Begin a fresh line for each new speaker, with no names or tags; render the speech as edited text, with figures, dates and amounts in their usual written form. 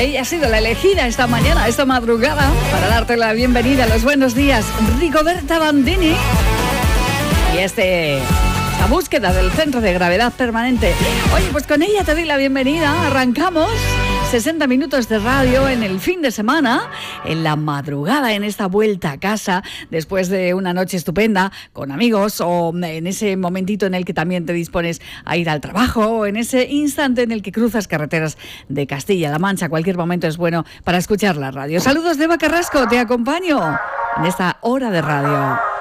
Ella ha sido la elegida esta mañana, esta madrugada, para darte la bienvenida, los buenos días, Rigoberta Bandini. Y esta búsqueda del centro de gravedad permanente. Oye, pues con ella te doy la bienvenida. Arrancamos 60 minutos de radio en el fin de semana, en la madrugada, en esta vuelta a casa, después de una noche estupenda con amigos, o en ese momentito en el que también te dispones a ir al trabajo, o en ese instante en el que cruzas carreteras de Castilla-La Mancha. Cualquier momento es bueno para escuchar la radio. Saludos de Eva Carrasco, te acompaño en esta hora de radio.